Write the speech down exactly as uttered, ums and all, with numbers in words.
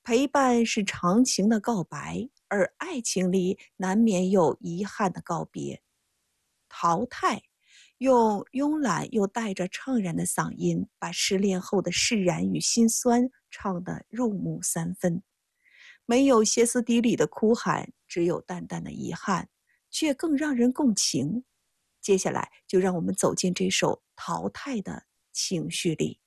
陪伴是长情的告白，而爱情里难免有遗憾的告别。淘汰，用慵懒又带着怅然的嗓音，把失恋后的释然与心酸唱得入木三分。没有歇斯底里的哭喊，只有淡淡的遗憾，却更让人共情。接下来，就让我们走进这首《淘汰》的情绪里。